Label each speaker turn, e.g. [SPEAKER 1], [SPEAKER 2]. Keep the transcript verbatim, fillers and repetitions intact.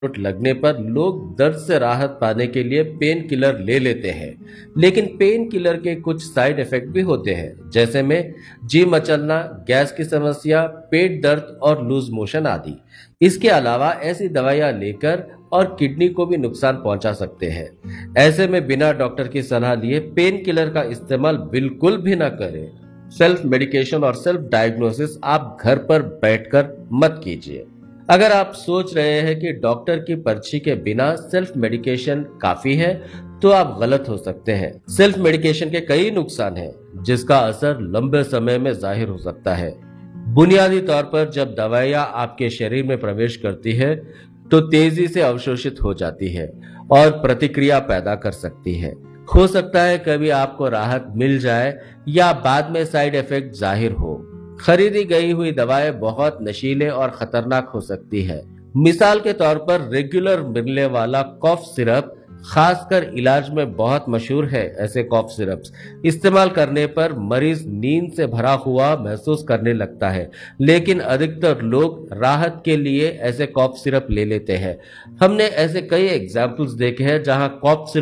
[SPEAKER 1] चोट लगने पर लोग दर्द से राहत पाने के लिए पेन किलर ले लेते हैं, लेकिन पेन किलर के कुछ साइड इफेक्ट भी होते हैं, जैसे में जी मचलना, गैस की समस्या, पेट दर्द और लूज मोशन आदि। इसके अलावा ऐसी दवाइयां लेकर और किडनी को भी नुकसान पहुंचा सकते हैं। ऐसे में बिना डॉक्टर की सलाह लिए पेन किलर का इस्तेमाल बिल्कुल भी ना करें। सेल्फ मेडिकेशन और सेल्फ डायग्नोसिस आप घर पर बैठकर मत कीजिए। अगर आप सोच रहे हैं कि डॉक्टर की पर्ची के बिना सेल्फ मेडिकेशन काफी है, तो आप गलत हो सकते हैं। सेल्फ मेडिकेशन के कई नुकसान हैं, जिसका असर लंबे समय में जाहिर हो सकता है। बुनियादी तौर पर जब दवाइयां आपके शरीर में प्रवेश करती है, तो तेजी से अवशोषित हो जाती है और प्रतिक्रिया पैदा कर सकती है। हो सकता है कभी आपको राहत मिल जाए या बाद में साइड इफेक्ट जाहिर हो। खरीदी गई हुई दवाएं बहुत नशीले और खतरनाक हो सकती है। मिसाल के तौर पर रेगुलर मिलने वाला कॉफ सिरप खासकर इलाज में बहुत मशहूर है। ऐसे कॉफ सिरप्स इस्तेमाल करने पर मरीज नींद से भरा हुआ महसूस करने लगता है, लेकिन अधिकतर लोग राहत के लिए ऐसे कॉफ सिरप ले लेते हैं। हमने ऐसे कई एग्जाम्पल्स देखे हैं जहां कॉफ सिरप